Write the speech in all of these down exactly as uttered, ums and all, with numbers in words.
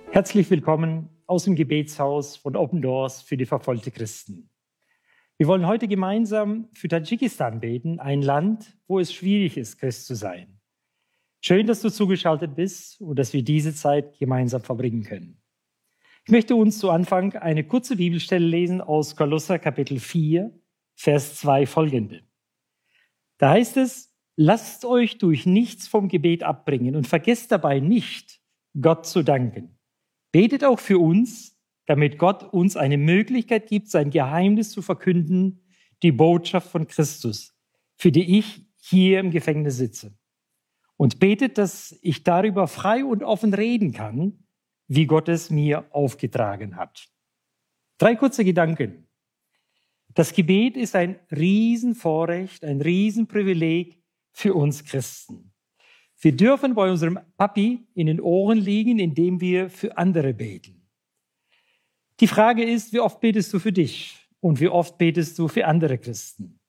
Herzlich willkommen aus dem Gebetshaus von Open Doors für die verfolgten Christen. Wir wollen heute gemeinsam für Tadschikistan beten, ein Land, wo es schwierig ist, Christ zu sein. Schön, dass du zugeschaltet bist und dass wir diese Zeit gemeinsam verbringen können. Ich möchte uns zu Anfang eine kurze Bibelstelle lesen aus Kolosser Kapitel vier, Vers zwei folgende. Da heißt es: Lasst euch durch nichts vom Gebet abbringen und vergesst dabei nicht, Gott zu danken. Betet auch für uns, damit Gott uns eine Möglichkeit gibt, sein Geheimnis zu verkünden, die Botschaft von Christus, für die ich hier im Gefängnis sitze. Und betet, dass ich darüber frei und offen reden kann, wie Gott es mir aufgetragen hat. Drei kurze Gedanken. Das Gebet ist ein Riesenvorrecht, ein Riesenprivileg für uns Christen. Wir dürfen bei unserem Papi in den Ohren liegen, indem wir für andere beten. Die Frage ist, wie oft betest du für dich und wie oft betest du für andere Christen?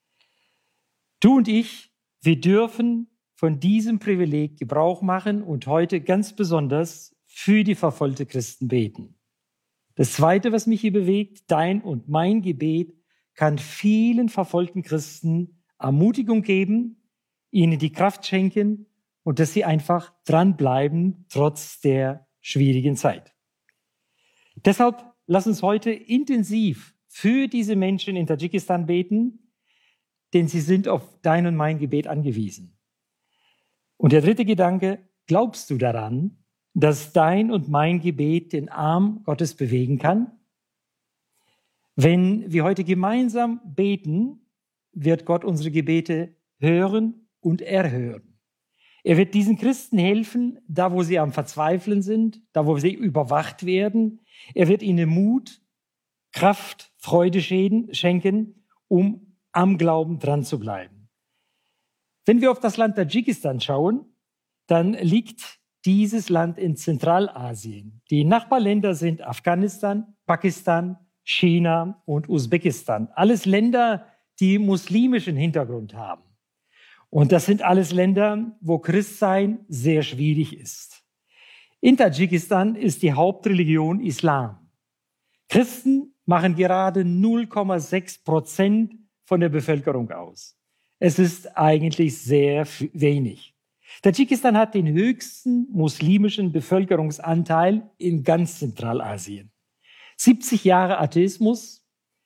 Du und ich, wir dürfen von diesem Privileg Gebrauch machen und heute ganz besonders für die verfolgten Christen beten. Das Zweite, was mich hier bewegt, dein und mein Gebet kann vielen verfolgten Christen Ermutigung geben, ihnen die Kraft schenken, und dass sie einfach dranbleiben, trotz der schwierigen Zeit. Deshalb lass uns heute intensiv für diese Menschen in Tadschikistan beten, denn sie sind auf dein und mein Gebet angewiesen. Und der dritte Gedanke: Glaubst du daran, dass dein und mein Gebet den Arm Gottes bewegen kann? Wenn wir heute gemeinsam beten, wird Gott unsere Gebete hören und erhören. Er wird diesen Christen helfen, da wo sie am Verzweifeln sind, da wo sie überwacht werden. Er wird ihnen Mut, Kraft, Freude schenken, um am Glauben dran zu bleiben. Wenn wir auf das Land Tadschikistan schauen, dann liegt dieses Land in Zentralasien. Die Nachbarländer sind Afghanistan, Pakistan, China und Usbekistan. Alles Länder, die muslimischen Hintergrund haben. Und das sind alles Länder, wo Christsein sehr schwierig ist. In Tadschikistan ist die Hauptreligion Islam. Christen machen gerade null Komma sechs Prozent von der Bevölkerung aus. Es ist eigentlich sehr wenig. Tadschikistan hat den höchsten muslimischen Bevölkerungsanteil in ganz Zentralasien. siebzig Jahre Atheismus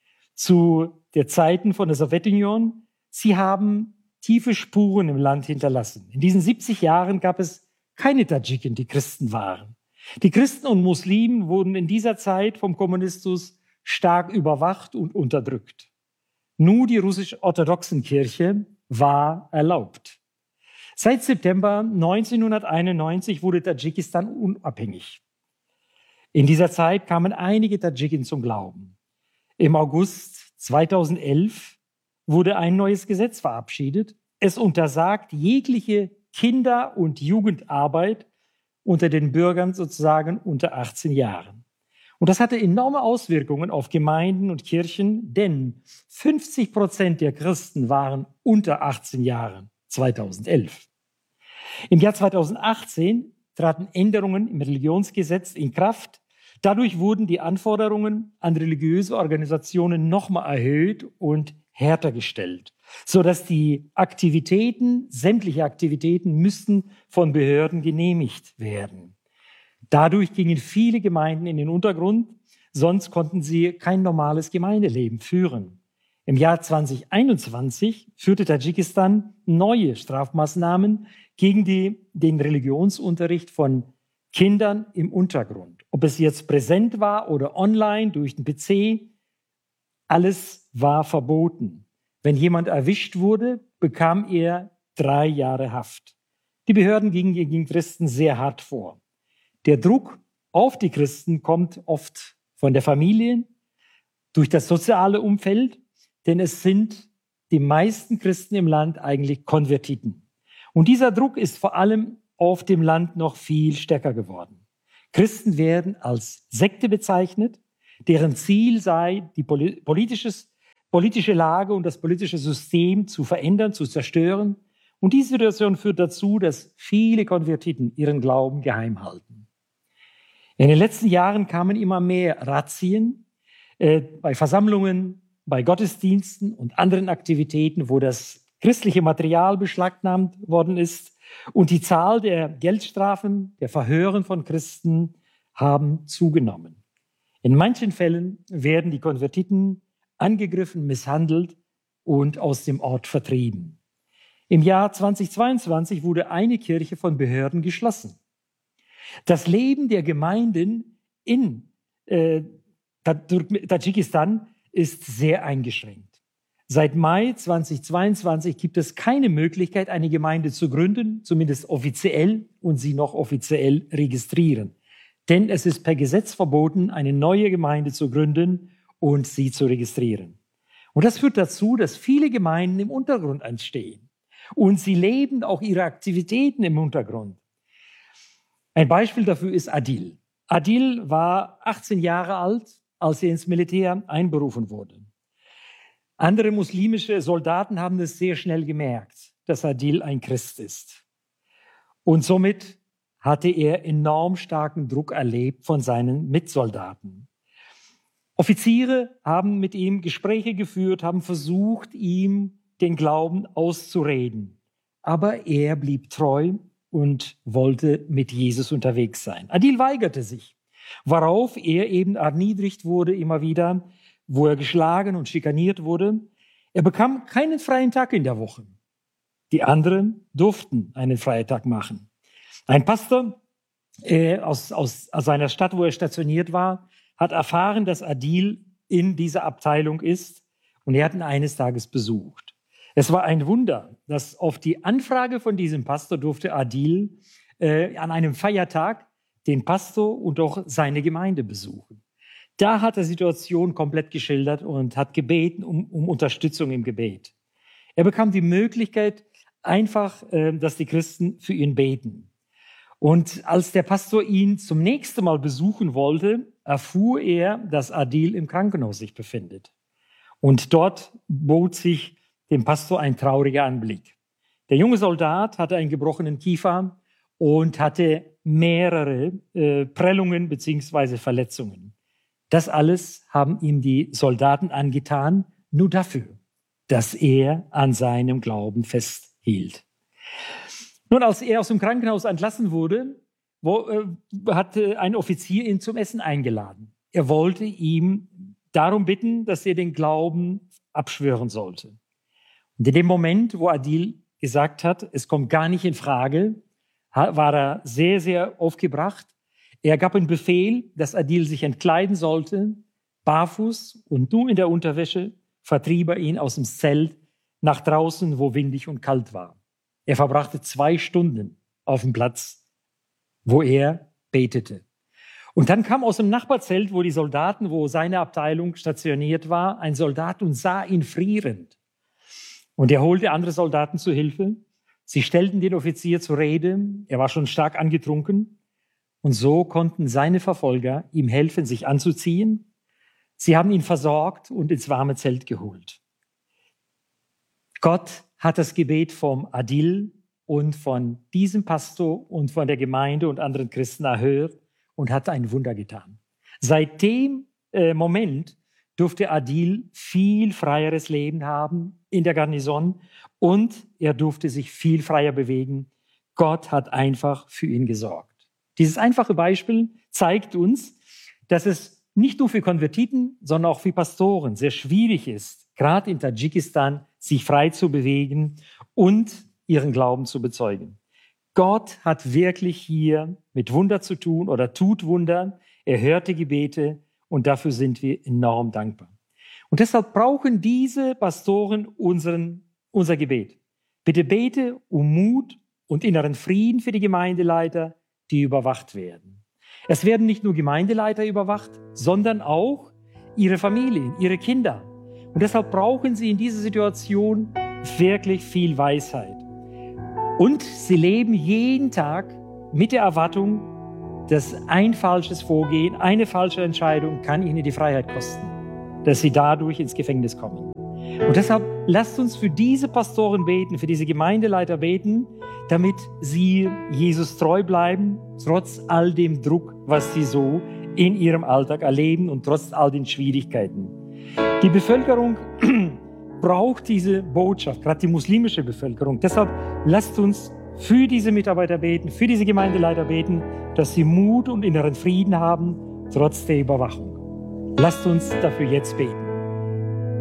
zu der Zeiten von der Sowjetunion. Sie haben tiefe Spuren im Land hinterlassen. In diesen siebzig Jahren gab es keine Tadschiken, die Christen waren. Die Christen und Muslimen wurden in dieser Zeit vom Kommunismus stark überwacht und unterdrückt. Nur die russisch-orthodoxen Kirche war erlaubt. Seit September neunzehnhunderteinundneunzig wurde Tadschikistan unabhängig. In dieser Zeit kamen einige Tadschiken zum Glauben. Im August zweitausendelf wurde ein neues Gesetz verabschiedet. Es untersagt jegliche Kinder- und Jugendarbeit unter den Bürgern sozusagen unter achtzehn Jahren. Und das hatte enorme Auswirkungen auf Gemeinden und Kirchen, denn fünfzig Prozent der Christen waren unter achtzehn Jahren zweitausendelf. Im Jahr zweitausendachtzehn traten Änderungen im Religionsgesetz in Kraft. Dadurch wurden die Anforderungen an religiöse Organisationen nochmal erhöht und härter gestellt, sodass die Aktivitäten, sämtliche Aktivitäten müssten von Behörden genehmigt werden. Dadurch gingen viele Gemeinden in den Untergrund, sonst konnten sie kein normales Gemeindeleben führen. Im Jahr zweitausendeinundzwanzig führte Tadschikistan neue Strafmaßnahmen gegen die, den Religionsunterricht von Kindern im Untergrund. Ob es jetzt präsent war oder online durch den P C, alles war verboten. Wenn jemand erwischt wurde, bekam er drei Jahre Haft. Die Behörden gingen gegen Christen sehr hart vor. Der Druck auf die Christen kommt oft von der Familie, durch das soziale Umfeld, denn es sind die meisten Christen im Land eigentlich Konvertiten. Und dieser Druck ist vor allem auf dem Land noch viel stärker geworden. Christen werden als Sekte bezeichnet, deren Ziel sei, die politisches, politische Lage und das politische System zu verändern, zu zerstören. Und diese Situation führt dazu, dass viele Konvertiten ihren Glauben geheim halten. In den letzten Jahren kamen immer mehr Razzien äh, bei Versammlungen, bei Gottesdiensten und anderen Aktivitäten, wo das christliche Material beschlagnahmt worden ist. Und die Zahl der Geldstrafen, der Verhören von Christen haben zugenommen. In manchen Fällen werden die Konvertiten angegriffen, misshandelt und aus dem Ort vertrieben. Im Jahr zweitausendzweiundzwanzig wurde eine Kirche von Behörden geschlossen. Das Leben der Gemeinden in äh, Tadschikistan ist sehr eingeschränkt. Seit Mai zweitausendzweiundzwanzig gibt es keine Möglichkeit, eine Gemeinde zu gründen, zumindest offiziell, und sie noch offiziell registrieren. Denn es ist per Gesetz verboten, eine neue Gemeinde zu gründen und sie zu registrieren. Und das führt dazu, dass viele Gemeinden im Untergrund entstehen. Und sie leben auch ihre Aktivitäten im Untergrund. Ein Beispiel dafür ist Adil. Adil war achtzehn Jahre alt, als er ins Militär einberufen wurde. Andere muslimische Soldaten haben es sehr schnell gemerkt, dass Adil ein Christ ist. Und somit hatte er enorm starken Druck erlebt von seinen Mitsoldaten. Offiziere haben mit ihm Gespräche geführt, haben versucht, ihm den Glauben auszureden. Aber er blieb treu und wollte mit Jesus unterwegs sein. Adil weigerte sich, worauf er eben erniedrigt wurde immer wieder, wo er geschlagen und schikaniert wurde. Er bekam keinen freien Tag in der Woche. Die anderen durften einen freien Tag machen. Ein Pastor äh, aus, aus, aus seiner Stadt, wo er stationiert war, hat erfahren, dass Adil in dieser Abteilung ist, und er hat ihn eines Tages besucht. Es war ein Wunder, dass auf die Anfrage von diesem Pastor durfte Adil äh, an einem Feiertag den Pastor und auch seine Gemeinde besuchen. Da hat er die Situation komplett geschildert und hat gebeten um, um Unterstützung im Gebet. Er bekam die Möglichkeit, einfach, äh, dass die Christen für ihn beten. Und als der Pastor ihn zum nächsten Mal besuchen wollte, erfuhr er, dass Adil im Krankenhaus sich befindet. Und dort bot sich dem Pastor ein trauriger Anblick. Der junge Soldat hatte einen gebrochenen Kiefer und hatte mehrere äh, Prellungen bzw. Verletzungen. Das alles haben ihm die Soldaten angetan, nur dafür, dass er an seinem Glauben festhielt. Nun, als er aus dem Krankenhaus entlassen wurde, wo, äh, hat ein Offizier ihn zum Essen eingeladen. Er wollte ihm darum bitten, dass er den Glauben abschwören sollte. Und in dem Moment, wo Adil gesagt hat, es kommt gar nicht in Frage, war er sehr, sehr aufgebracht. Er gab einen Befehl, dass Adil sich entkleiden sollte, barfuß und nur in der Unterwäsche vertrieb er ihn aus dem Zelt nach draußen, wo windig und kalt war. Er verbrachte zwei Stunden auf dem Platz, wo er betete. Und dann kam aus dem Nachbarzelt, wo die Soldaten, wo seine Abteilung stationiert war, ein Soldat und sah ihn frierend. Und er holte andere Soldaten zu Hilfe. Sie stellten den Offizier zur Rede. Er war schon stark angetrunken. Und so konnten seine Verfolger ihm helfen, sich anzuziehen. Sie haben ihn versorgt und ins warme Zelt geholt. Gott hat das Gebet vom Adil und von diesem Pastor und von der Gemeinde und anderen Christen erhört und hat ein Wunder getan. Seit dem äh, Moment durfte Adil viel freieres Leben haben in der Garnison und er durfte sich viel freier bewegen. Gott hat einfach für ihn gesorgt. Dieses einfache Beispiel zeigt uns, dass es nicht nur für Konvertiten, sondern auch für Pastoren sehr schwierig ist, gerade in Tadschikistan sich frei zu bewegen und ihren Glauben zu bezeugen. Gott hat wirklich hier mit Wunder zu tun oder tut Wunder. Er hört die Gebete und dafür sind wir enorm dankbar. Und deshalb brauchen diese Pastoren unseren, unser Gebet. Bitte bete um Mut und inneren Frieden für die Gemeindeleiter, die überwacht werden. Es werden nicht nur Gemeindeleiter überwacht, sondern auch ihre Familien, ihre Kinder. Und deshalb brauchen sie in dieser Situation wirklich viel Weisheit. Und sie leben jeden Tag mit der Erwartung, dass ein falsches Vorgehen, eine falsche Entscheidung kann ihnen die Freiheit kosten, dass sie dadurch ins Gefängnis kommen. Und deshalb lasst uns für diese Pastoren beten, für diese Gemeindeleiter beten, damit sie Jesus treu bleiben, trotz all dem Druck, was sie so in ihrem Alltag erleben und trotz all den Schwierigkeiten. Die Bevölkerung braucht diese Botschaft, gerade die muslimische Bevölkerung. Deshalb lasst uns für diese Mitarbeiter beten, für diese Gemeindeleiter beten, dass sie Mut und inneren Frieden haben, trotz der Überwachung. Lasst uns dafür jetzt beten.